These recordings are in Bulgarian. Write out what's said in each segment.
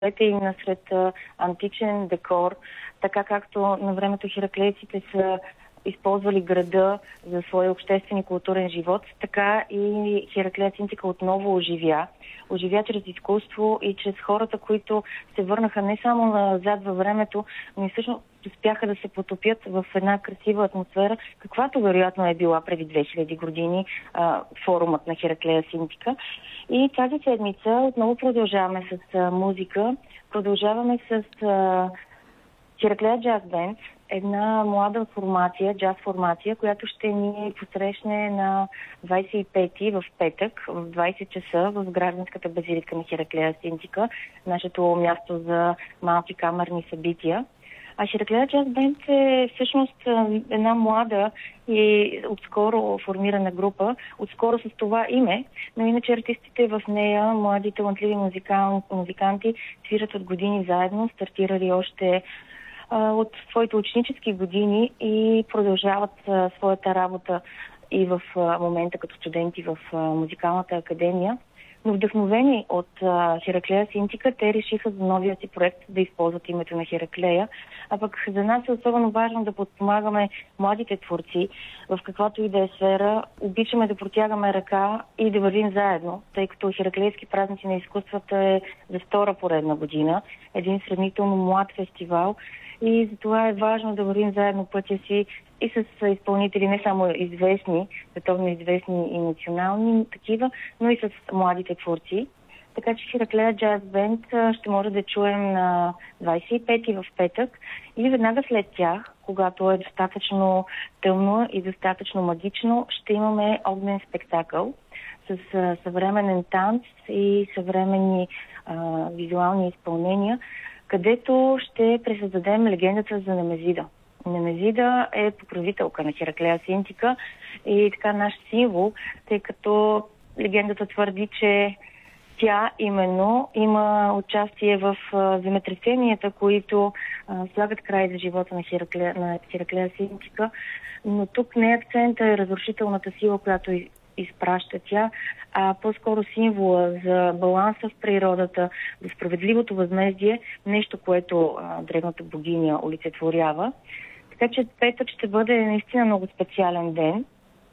и насред античен декор, така както на времето хераклейците са използвали града за своя обществен и културен живот, така и Хераклея Синтика отново оживя. Оживя чрез изкуство и чрез хората, които се върнаха не само назад във времето, но и всъщност успяха да се потопят в една красива атмосфера, каквато вероятно е била преди 2000 години форумът на Хераклея Синтика. И тази седмица отново продължаваме с музика. Продължаваме с Хераклея Джаз Бенд, една млада формация, джаз формация, която ще ни посрещне на 25-ти в петък, в 20 часа в гражданската базилика на Хераклея Синтика, нашето място за малки камерни събития. А Хераклея Джаз Бенд е всъщност една млада и отскоро формирана група, отскоро с това име, но иначе артистите в нея, млади талантливи музиканти, свират от години заедно, стартирали още от своите ученически години и продължават своята работа и в момента като студенти в музикалната академия. Но вдъхновени от Хераклея Синтика, те решиха за новия си проект да използват името на Хераклея. А пък за нас е особено важно да подпомагаме младите творци в каквато и да е сфера. Обичаме да протягаме ръка и да вървим заедно, тъй като Хераклейски празници на изкуствата е за втора поредна година. Един сравнително млад фестивал. И затова е важно да вървим заедно пътя си и с изпълнители, не само известни, световно известни и национални такива, но и с младите творци. Така че Хераклея Джаз Бенд ще може да чуем на 25-ти в петък и веднага след тях, когато е достатъчно тъмно и достатъчно магично, ще имаме огнен спектакъл с съвременен танц и съвременни визуални изпълнения, където ще пресъздадем легендата за Немезида. Немезида е покровителка на Хераклея Синтика и така наш символ, тъй като легендата твърди, че тя именно има участие в земетресенията, които слагат край за живота на Хераклея Синтика, но тук не акцента е разрушителната сила, която изпраща тя, а по-скоро символа за баланса в природата, за справедливото възмездие, нещо, което древната богиня олицетворява. Така че петък ще бъде наистина много специален ден.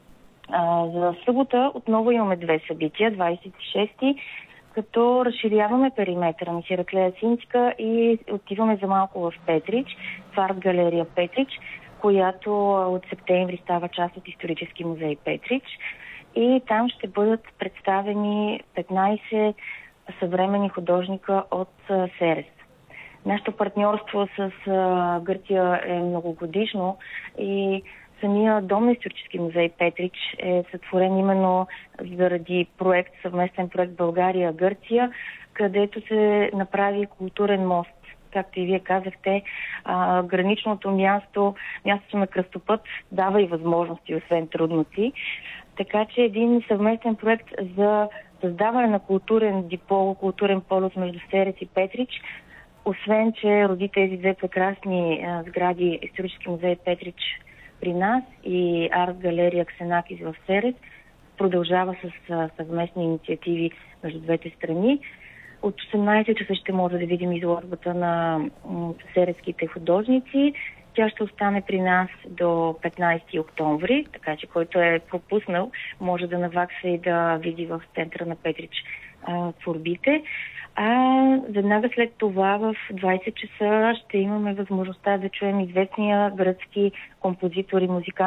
За събота отново имаме две събития, 26-ти, като разширяваме периметъра на Хераклея Синтика и отиваме за малко в Петрич, в арт-галерия Петрич, която от септември става част от исторически музей Петрич. И там ще бъдат представени 15 съвременни художника от Серес. Нашето партньорство с Гърция е многогодишно и самия дом на исторически музей Петрич е сътворен именно заради съвместен проект България-Гърция, където се направи културен мост. Както и вие казахте, граничното мястото на кръстопът дава и възможности, освен трудности. Така че един съвместен проект за създаване на културен дипол, културен полюс между Серес и Петрич, освен че роди тези две прекрасни сгради, исторически музей Петрич при нас и арт-галерия Ксенакис в Серес, продължава с съвместни инициативи между двете страни. От 18 часа ще може да видим изложбата на сереските художници. Тя ще остане при нас до 15 октомври, така че който е пропуснал, може да навакса и да види в центъра на Петрич творбите. Веднага след това в 20 часа ще имаме възможността да чуем известния гръцки композитор и музикант